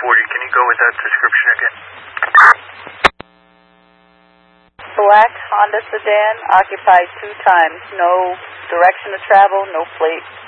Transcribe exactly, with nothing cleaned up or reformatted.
forty. Can you go with that description again? Black Honda sedan, occupied two times. No direction of travel, no plate.